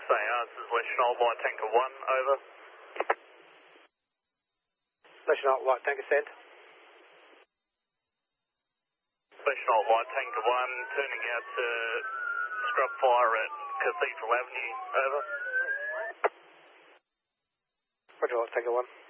this is Leichenol, White Tanker 1, over. Leichenol, White Tanker, send. Leichenol, White Tanker 1, turning out to scrub fire at Cathedral Avenue, over. Roger, White Tanker 1.